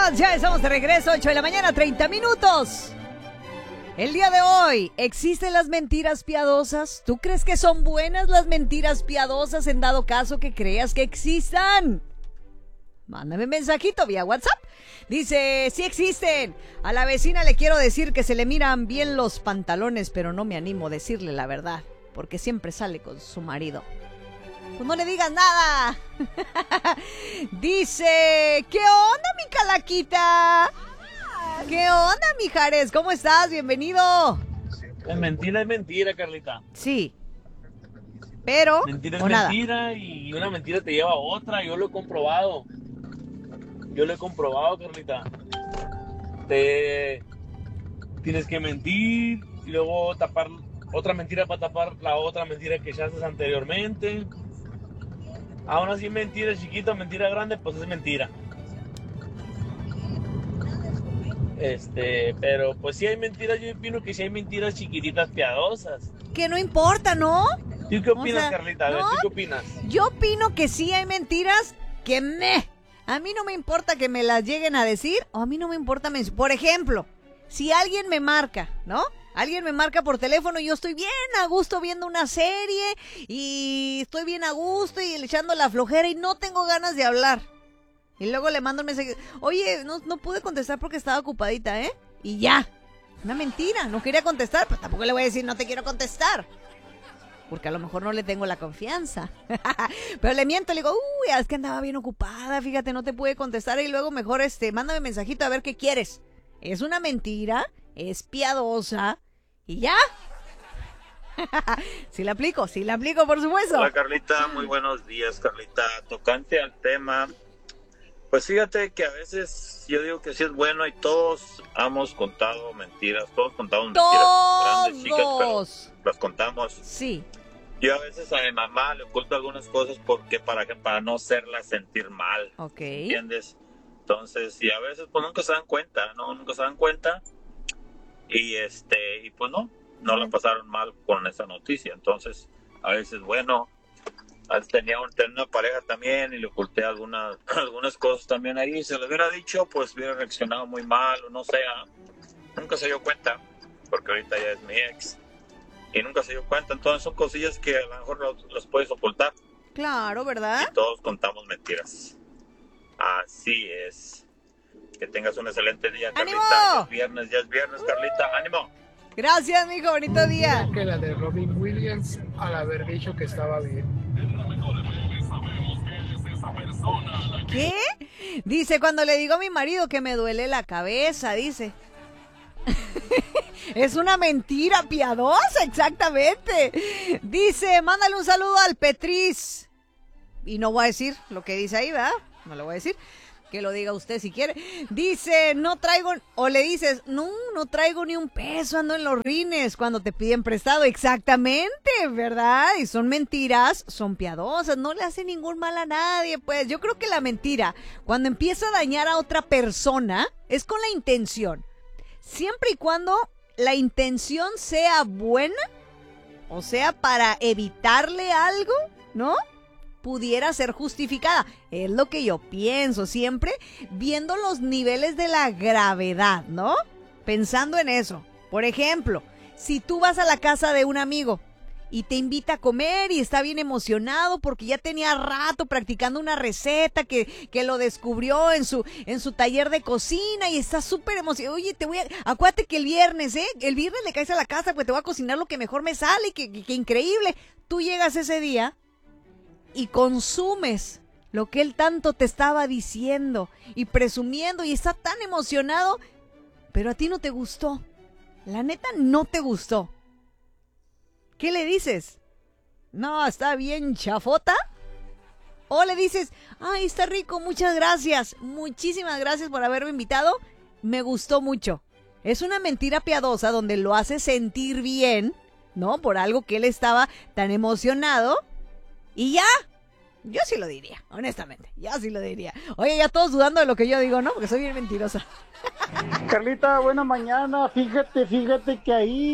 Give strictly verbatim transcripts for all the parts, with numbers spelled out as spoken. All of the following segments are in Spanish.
días, ya estamos de regreso, ocho de la mañana, treinta minutos. El día de hoy, ¿existen las mentiras piadosas? ¿Tú crees que son buenas las mentiras piadosas en dado caso que creas que existan? Mándame un mensajito vía WhatsApp. Dice, sí existen. A la vecina le quiero decir que se le miran bien los pantalones, pero no me animo a decirle la verdad, porque siempre sale con su marido. Pues no le digas nada. Dice, ¿qué onda, mi calaquita? ¿Qué onda, mijares? ¿Cómo estás? Bienvenido. Es mentira, es mentira, Carlita. Sí. Pero, mentira es o nada. mentira y una mentira te lleva a otra. Yo lo he comprobado. Yo lo he comprobado, Carlita. Te tienes que mentir y luego tapar otra mentira para tapar la otra mentira que ya haces anteriormente. Aún así, mentira chiquita, mentira grande, pues es mentira. Este, pero pues sí hay mentiras, yo opino que sí hay mentiras chiquititas piadosas. Que no importa, ¿no? ¿Tú qué opinas, O sea, Carlita? A ver, no, ¿tú qué opinas? Yo opino que sí hay mentiras que me... A mí no me importa que me las lleguen a decir, o a mí no me importa... Men- Por ejemplo, si alguien me marca, ¿no? Alguien me marca por teléfono y yo estoy bien a gusto viendo una serie y estoy bien a gusto y echando la flojera y no tengo ganas de hablar. Y luego le mando un mensaje, oye, no, no pude contestar porque estaba ocupadita, ¿eh? Y ya. Una mentira, no quería contestar, pero tampoco le voy a decir no te quiero contestar. Porque a lo mejor no le tengo la confianza. Pero le miento, le digo, uy, es que andaba bien ocupada, fíjate, no te pude contestar. Y luego mejor, este, mándame mensajito a ver qué quieres. Es una mentira, es piadosa, y ya. Sí la aplico, sí la aplico, por supuesto. Hola, Carlita, muy buenos días, Carlita. Tocante al tema, pues fíjate que a veces yo digo que sí es bueno y todos hemos contado mentiras, todos contamos mentiras grandes, chicas, pero las contamos. Sí. Yo a veces a mi mamá le oculto algunas cosas porque para que para no hacerla sentir mal, Ok. ¿entiendes? Entonces, y a veces pues nunca se dan cuenta, ¿no? Nunca se dan cuenta y este y pues no, no la pasaron mal con esa noticia. Entonces, a veces bueno, antes tenía, un, tenía una pareja también y le oculté algunas algunas cosas también ahí. Si le hubiera dicho, pues hubiera reaccionado muy mal o no sé. Nunca se dio cuenta, porque ahorita ya es mi ex. Y nunca se dio cuenta. Entonces son cosillas que a lo mejor los, los puedes ocultar. Claro, ¿verdad? Y todos contamos mentiras. Así es. Que tengas un excelente día, Carlita. Ya es viernes, ya es viernes, Carlita. ¡Ánimo! Gracias, mijo, bonito día. Que la de Robin Williams al haber dicho que estaba bien. ¿Qué? Dice, cuando le digo a mi marido que me duele la cabeza, dice. Es una mentira piadosa, exactamente. Dice, mándale un saludo al Petriz. Y no voy a decir lo que dice ahí, ¿verdad? No lo voy a decir. Que lo diga usted si quiere. Dice, no traigo, o le dices, no, no traigo ni un peso, ando en los rines cuando te piden prestado. Exactamente, ¿verdad? Y son mentiras, son piadosas, no le hace ningún mal a nadie. Pues yo creo que la mentira, cuando empieza a dañar a otra persona, es con la intención. Siempre y cuando la intención sea buena, o sea, para evitarle algo, ¿no? Pudiera ser justificada. Es lo que yo pienso, siempre viendo los niveles de la gravedad, ¿no? Pensando en eso. Por ejemplo, si tú vas a la casa de un amigo y te invita a comer y está bien emocionado porque ya tenía rato practicando una receta que, que lo descubrió en su, en su taller de cocina y está súper emocionado. Oye, te voy a... Acuérdate que el viernes, ¿eh? El viernes le caes a la casa, pues te voy a cocinar lo que mejor me sale, que, que, que increíble. Tú llegas ese día y consumes lo que él tanto te estaba diciendo y presumiendo y está tan emocionado, pero a ti no te gustó. La neta no te gustó. ¿Qué le dices? No, está bien chafota. O le dices, ay, está rico, muchas gracias. Muchísimas gracias por haberme invitado. Me gustó mucho. Es una mentira piadosa donde lo hace sentir bien, ¿no? Por algo que él estaba tan emocionado. Y ya, yo sí lo diría, honestamente, yo sí lo diría. Oye, ya todos dudando de lo que yo digo, ¿no? Porque soy bien mentirosa. Carlita, buena mañana. Fíjate, fíjate que ahí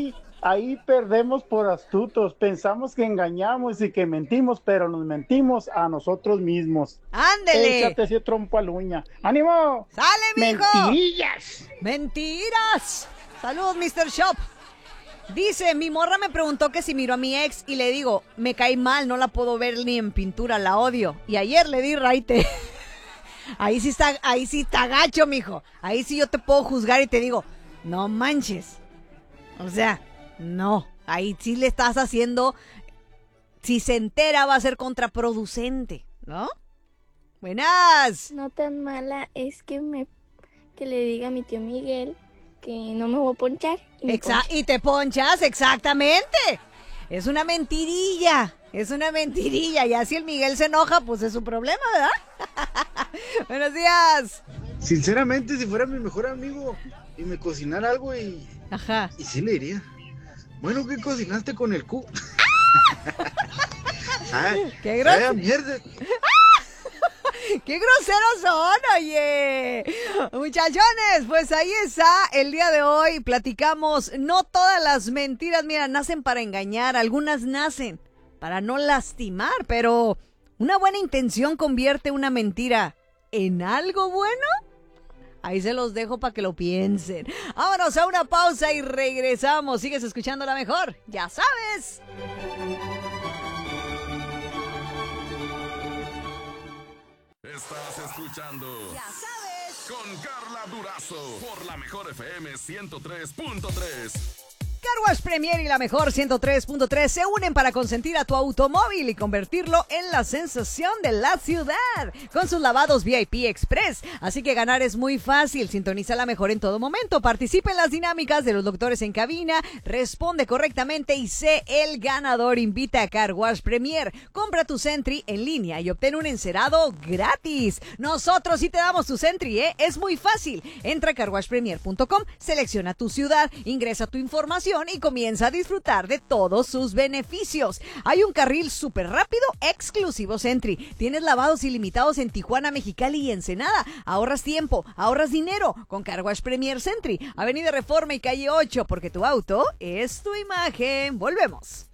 Ahí perdemos por astutos, pensamos que engañamos y que mentimos, pero nos mentimos a nosotros mismos. ¡Ándele! Échate ese trompo al uña. ¡Ánimo! ¡Sale, mijo! ¡Mentirillas! ¡Mentiras! ¡Salud, mister Shop! Dice, mi morra me preguntó que si miro a mi ex y le digo, me cae mal, no la puedo ver ni en pintura, la odio. Y ayer le di raite. Ahí sí está, ahí sí está gacho, mijo. Ahí sí yo te puedo juzgar y te digo, no manches. O sea, no. Ahí sí le estás haciendo, si se entera va a ser contraproducente, ¿no? Buenas. No tan mala es que me que le diga a mi tío Miguel que no me voy a ponchar. Y, me Exa- y te ponchas, exactamente. Es una mentirilla. Es una mentirilla. Y así el Miguel se enoja, pues es su problema, ¿verdad? Buenos días. Sinceramente, si fuera mi mejor amigo y me cocinara algo y... Ajá. Y sí le diría, bueno, ¿qué cocinaste con el cu? Ay, ¡Qué grosero! ¡Vaya mierda! ¡Qué groseros son, oye! Muchachones, pues ahí está el día de hoy. Platicamos, no todas las mentiras, mira, nacen para engañar. Algunas nacen para no lastimar, pero ¿una buena intención convierte una mentira en algo bueno? Ahí se los dejo para que lo piensen. Vámonos a una pausa y regresamos. Sigues escuchando La Mejor, ya sabes. Estás escuchando Ya sabes. con Carla Durazo por La Mejor F M ciento tres punto tres. Car Wash Premier y La Mejor ciento tres punto tres se unen para consentir a tu automóvil y convertirlo en la sensación de la ciudad con sus lavados V I P Express. Así que ganar es muy fácil. Sintoniza La Mejor en todo momento. Participa en las dinámicas de los doctores en cabina. Responde correctamente y sé el ganador. Invita a Car Wash Premier. Compra tu Sentry en línea y obtén un encerado gratis. Nosotros sí te damos tu Sentry, ¿eh? Es muy fácil. Entra a car wash premier punto com, selecciona tu ciudad, ingresa tu información y comienza a disfrutar de todos sus beneficios. Hay un carril súper rápido, exclusivo Sentry. Tienes lavados ilimitados en Tijuana, Mexicali y Ensenada. Ahorras tiempo, ahorras dinero con Car Wash Premier Sentry. Avenida Reforma y calle ocho, porque tu auto es tu imagen. Volvemos.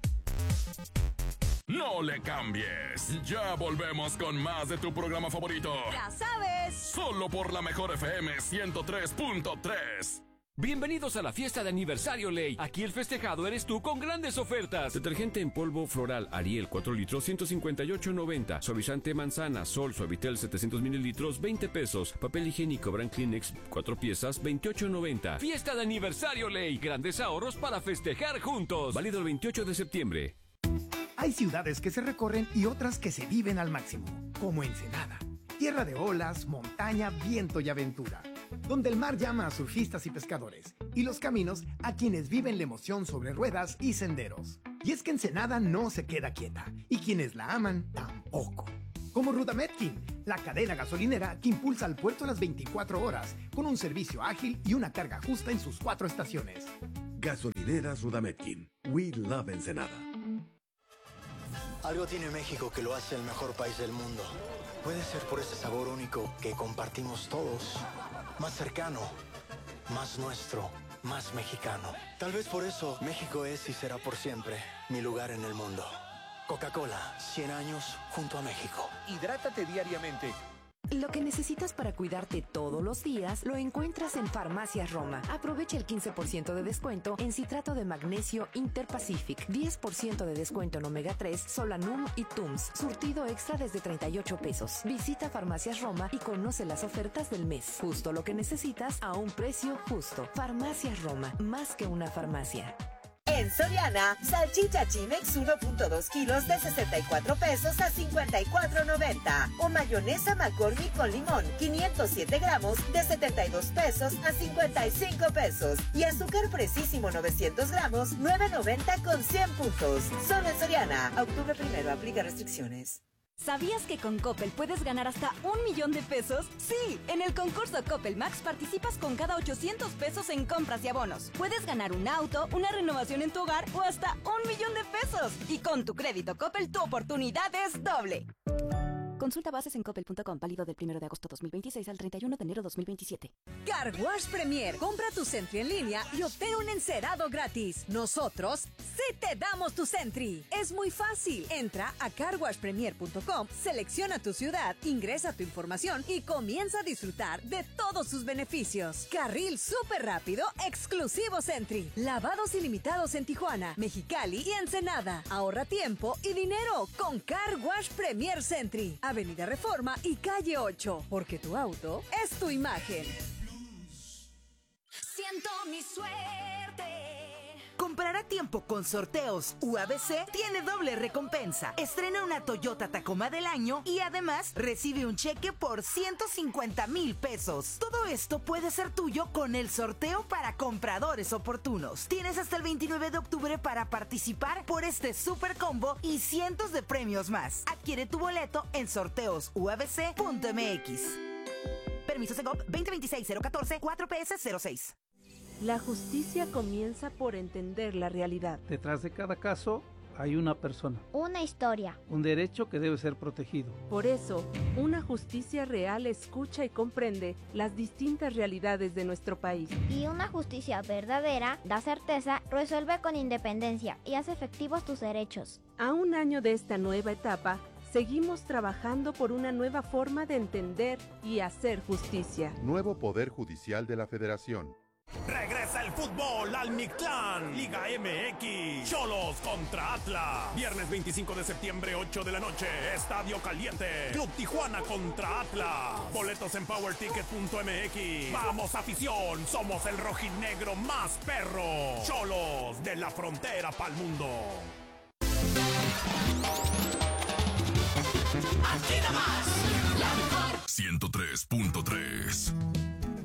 No le cambies. Ya volvemos con más de tu programa favorito. Ya sabes. Solo por La Mejor F M ciento tres punto tres. Bienvenidos a la fiesta de aniversario Ley. Aquí el festejado eres tú con grandes ofertas. Detergente en polvo floral Ariel cuatro litros ciento cincuenta y ocho noventa. Suavizante manzana Sol Suavitel setecientos mililitros veinte pesos. Papel higiénico Brand Kleenex cuatro piezas veintiocho noventa. Fiesta de aniversario Ley. Grandes ahorros para festejar juntos. Válido el veintiocho de septiembre. Hay ciudades que se recorren y otras que se viven al máximo, como Ensenada, tierra de olas, montaña, viento y aventura, donde el mar llama a surfistas y pescadores, y los caminos a quienes viven la emoción sobre ruedas y senderos. Y es que Ensenada no se queda quieta, y quienes la aman tampoco. Como Rudametkin, la cadena gasolinera que impulsa al puerto a las veinticuatro horas, con un servicio ágil y una carga justa en sus cuatro estaciones. Gasolineras Rudametkin. We love Ensenada. Algo tiene México que lo hace el mejor país del mundo. Puede ser por ese sabor único que compartimos todos. Más cercano, más nuestro, más mexicano. Tal vez por eso México es y será por siempre mi lugar en el mundo. Coca-Cola, cien años junto a México. Hidrátate diariamente. Lo que necesitas para cuidarte todos los días lo encuentras en Farmacias Roma. Aprovecha el quince por ciento de descuento en citrato de magnesio Interpacific, diez por ciento de descuento en omega tres, Solanum y Tums. Surtido extra desde treinta y ocho pesos. Visita Farmacias Roma y conoce las ofertas del mes. Justo lo que necesitas a un precio justo. Farmacias Roma, más que una farmacia. En Soriana, salchicha Chimex uno punto dos kilos de sesenta y cuatro pesos a cincuenta y cuatro noventa. O mayonesa McCormick con limón, quinientos siete gramos de setenta y dos pesos a cincuenta y cinco pesos. Y azúcar Precisísimo novecientos gramos, nueve noventa con cien puntos. Solo en Soriana. Octubre primero, aplica restricciones. ¿Sabías que con Coppel puedes ganar hasta un millón de pesos? Sí, en el concurso Coppel Max participas con cada ochocientos pesos en compras y abonos. Puedes ganar un auto, una renovación en tu hogar o hasta un millón de pesos. Y con tu crédito Coppel tu oportunidad es doble. Consulta bases en coppel punto com, válido del primero de agosto dos mil veintiséis al treinta y uno de enero dos mil veintisiete. Car Wash Premier. Compra tu Sentry en línea y obtén un encerado gratis. Nosotros sí te damos tu Sentry. Es muy fácil. Entra a car wash premier punto com, selecciona tu ciudad, ingresa tu información y comienza a disfrutar de todos sus beneficios. Carril súper rápido, exclusivo Sentry. Lavados ilimitados en Tijuana, Mexicali y Ensenada. Ahorra tiempo y dinero con Car Wash Premier Sentry. Avenida Reforma y Calle ocho. Porque tu auto es tu imagen. Siento mi suerte. Comprar a tiempo con Sorteos U A B C tiene doble recompensa. Estrena una Toyota Tacoma del año y además recibe un cheque por ciento cincuenta mil pesos. Todo esto puede ser tuyo con el sorteo para compradores oportunos. Tienes hasta el veintinueve de octubre para participar por este super combo y cientos de premios más. Adquiere tu boleto en sorteos u a b c punto m x. Permiso Segov veinte veintiséis cero catorce cuatro P S cero seis. La justicia comienza por entender la realidad. Detrás de cada caso hay una persona. Una historia. Un derecho que debe ser protegido. Por eso, una justicia real escucha y comprende las distintas realidades de nuestro país. Y una justicia verdadera da certeza, resuelve con independencia y hace efectivos tus derechos. A un año de esta nueva etapa, seguimos trabajando por una nueva forma de entender y hacer justicia. Nuevo Poder Judicial de la Federación. Regresa el fútbol al Mictlán. Liga M X. Xolos contra Atlas. Viernes veinticinco de septiembre, ocho de la noche. Estadio Caliente. Club Tijuana contra Atlas. Boletos en power ticket punto m x. Vamos, afición. Somos el rojinegro más perro. Xolos de la frontera pa'l mundo. Aquí nomás, la mejor. ciento tres punto tres.